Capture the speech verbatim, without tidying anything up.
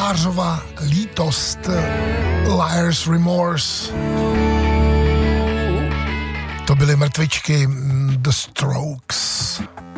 tvářová lítost, Liar's Remorse. To byly mrtvičky The Strokes.